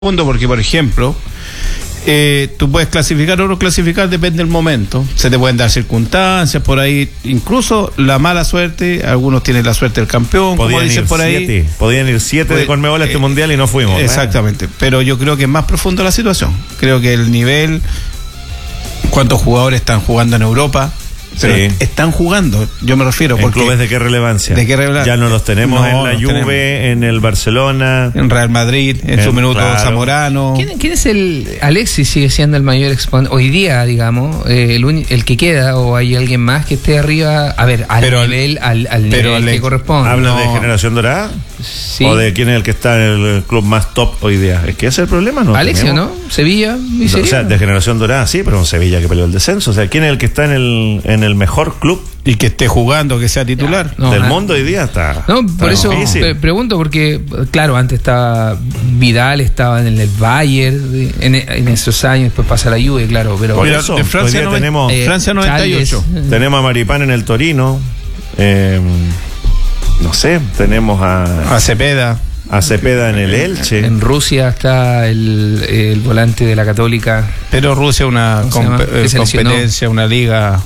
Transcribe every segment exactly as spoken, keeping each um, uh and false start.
Segundo, porque por ejemplo, eh, tú puedes clasificar o no clasificar, depende del momento. Se te pueden dar circunstancias por ahí, incluso la mala suerte. Algunos tienen la suerte del campeón, podían como dicen ir por ahí. Siete, podían ir siete de Conmebol a este eh, mundial y no fuimos. Exactamente, ¿verdad? Pero yo creo que es más profundo la situación. Creo que el nivel, cuántos jugadores están jugando en Europa. Pero sí. Están jugando, yo me refiero. ¿En clubes de qué relevancia? ¿De qué relevancia? Ya no los tenemos no, en la Juve, tenemos. En el Barcelona, en Real Madrid, en, en su minuto claro. Zamorano. ¿Quién, ¿Quién es el Alexis? Sigue siendo el mayor exponente hoy día, digamos, eh, el, un, el que queda, o hay alguien más que esté arriba, a ver, al pero, nivel, al, al nivel Alex, que corresponde. ¿Hablan no. de Generación Dorada? Sí. ¿O de quién es el que está en el club más top hoy día? Es que ese es el problema, ¿no? Alexis, ¿no? Sevilla, no, o sea, de Generación Dorada, sí, pero en Sevilla que peleó el descenso. O sea, ¿quién es el que está en el, en el mejor club? Y que esté jugando, que sea titular. No, del ah, mundo hoy día está. No, por eso pre pregunto, porque, claro, antes estaba Vidal, estaba en el Bayern, en, en esos años, después pasa la Juve, claro. Pero por eso, de Francia, no, tenemos, eh, Francia noventa y ocho. Chávez. Tenemos a Maripán en el Torino. Eh, no sé, tenemos a. A Cepeda. A Cepeda en el Elche. En Rusia está el, el volante de la Católica. Pero Rusia es una comp eh, competencia, una liga.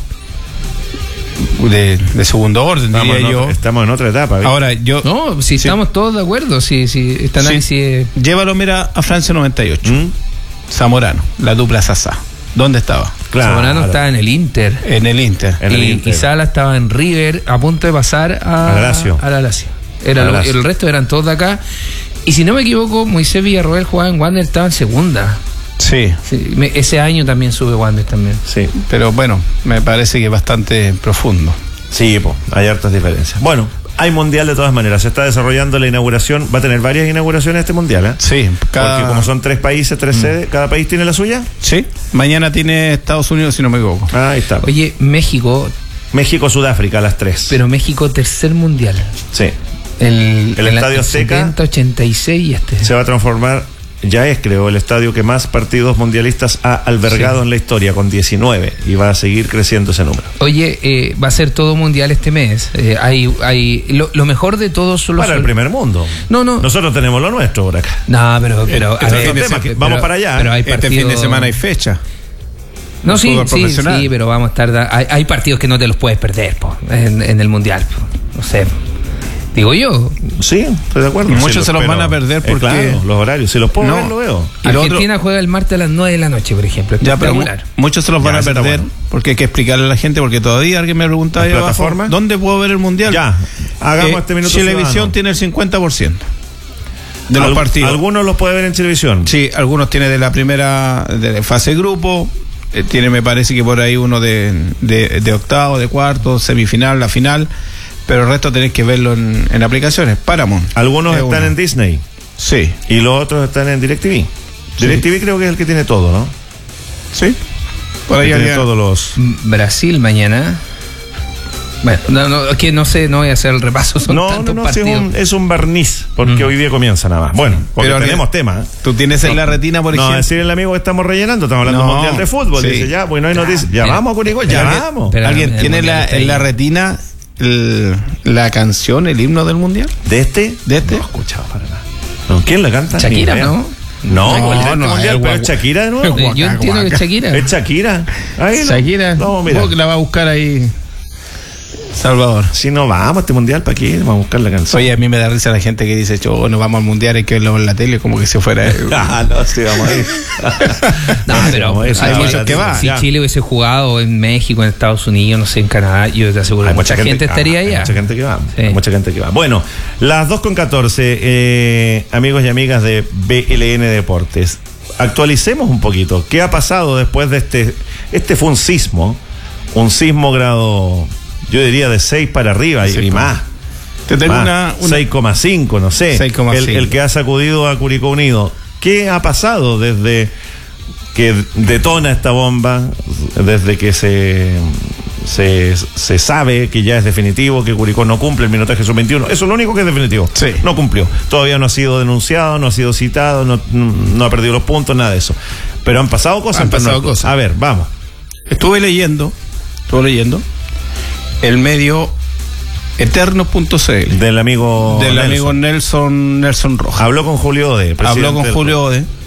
De, de segundo orden, estamos diría en yo. Otra, estamos en otra etapa. ¿viste? Ahora, yo. No, si sí. estamos todos de acuerdo, si, si esta análisis. Sí. Es... Llévalo, mira, a Francia noventa y ocho. ¿Mm? Zamorano, la dupla Sasa. ¿Dónde estaba? Claro. Zamorano estaba en el Inter. En el Inter. En el y, Inter. Y Sala estaba en River, a punto de pasar a, a la Lazio. A la Lazio. Era lo, el resto eran todos de acá. Y si no me equivoco, Moisés Villarroel jugaba en Wander, estaba en segunda. Sí. sí me, ese año también sube Wander también. Sí, pero bueno, me parece que es bastante profundo. Sí, po, hay hartas diferencias. Bueno, hay mundial de todas maneras. Se está desarrollando la inauguración. Va a tener varias inauguraciones este mundial, ¿eh? Sí. Cada... Porque como son tres países, tres mm. sedes, ¿cada país tiene la suya? Sí. Mañana tiene Estados Unidos, si no me equivoco. Ah, ahí está. Oye, México. México, Sudáfrica, a las tres. Pero México, tercer mundial. Sí. El, el Estadio Azteca. setenta, ochenta y seis y este. Se va a transformar. Ya es, creo, el estadio que más partidos mundialistas ha albergado sí. en la historia, con diecinueve, y va a seguir creciendo ese número. Oye, eh, va a ser todo mundial este mes. Eh, hay, hay lo, lo mejor de todos son los... Para el primer mundo. No, no. Nosotros tenemos lo nuestro por acá. No, pero... pero a ver, tema, que vamos pero, para allá. Pero hay partidos... Este fin de semana hay fecha. No, sí, sí, sí, pero vamos a estar... Hay, hay partidos que no te los puedes perder po, en, en el mundial. Po. No sé... Digo yo. Sí, estoy de acuerdo. Y muchos sí, se los pero, van a perder porque... Eh, claro, los horarios. Si los puedo no, ver, lo veo. Argentina otro... juega el martes a las nueve de la noche, por ejemplo. Ya, pero muchos se los van ya, a perder bueno. porque hay que explicarle a la gente, porque todavía alguien me preguntaba ahí abajo, ¿dónde puedo ver el mundial? Ya, hagamos eh, este minuto. Televisión ciudadano. Tiene el cincuenta por ciento de los Al, partidos. ¿Algunos los puede ver en televisión? Sí, algunos tiene de la primera de fase grupo. Eh, tiene, me parece que por ahí uno de, de, de octavo, de cuarto, semifinal, la final. Pero el resto tenés que verlo en, en aplicaciones. Paramount. Algunos están uno. en Disney. Sí. Y los otros están en DirecTV. Sí. DirecTV creo que es el que tiene todo, ¿no? Sí. Por ahí tiene todos los... Brasil mañana. Bueno, no, no, es que no sé, no voy a hacer el repaso. Son no, tantos no, no, partidos. Es un, es un barniz, porque mm. hoy día comienza nada más. Bueno, porque pero tenemos tema. ¿eh? Tú tienes en no, la retina, por ejemplo. No, decir el amigo que estamos rellenando, estamos hablando no, de mundial de fútbol. Sí. Dice, ya, pues no hay noticias. Ya, ya vamos a Curicó, ya pero, vamos. Pero ¿alguien tiene la, en la retina el, la canción, el himno del mundial? ¿De este? ¿De este? No he escuchado para nada. ¿No? ¿Quién la canta? Shakira, ¿no? No, no, no, no mundial, pero es Shakira de nuevo. Yo guaca, entiendo guaca. que es Shakira. Es Shakira. Ahí no. Shakira. No, mira. ¿Cómo que la va a buscar ahí Salvador? Si no vamos a este mundial, ¿para qué? Vamos a buscar la canción. Oye, a mí me da risa la gente que dice, oh, no vamos al mundial, hay que verlo en la tele, como que si fuera... ah, no, sí, vamos a ir. no, pero hay no, muchos que va. Si ya. Chile hubiese jugado en México, en Estados Unidos, no sé, en Canadá, yo te aseguro que mucha gente, gente estaría allá. Hay mucha gente que va, sí. hay mucha gente que va. Bueno, las dos con catorce, eh, amigos y amigas de B L N Deportes, actualicemos un poquito. ¿Qué ha pasado después de este... Este fue un sismo, un sismo grado... Yo diría de seis para arriba y, y más. Te tengo una, una... seis coma cinco, no sé. seis coma cinco. El, el que ha sacudido a Curicó Unido. ¿Qué ha pasado desde que detona esta bomba? Desde que se, se, se sabe que ya es definitivo, que Curicó no cumple el minutaje sub veintiuno. Eso es lo único que es definitivo. Sí. No cumplió. Todavía no ha sido denunciado, no ha sido citado, no, no ha perdido los puntos, nada de eso. Pero han pasado cosas. Han pasado no, cosas. A ver, vamos. Estuve leyendo, estuve leyendo. El medio eterno punto c l del amigo del Nelson. amigo Nelson Nelson Rojas. Habló con Julio Ode. Habló con Julio Ode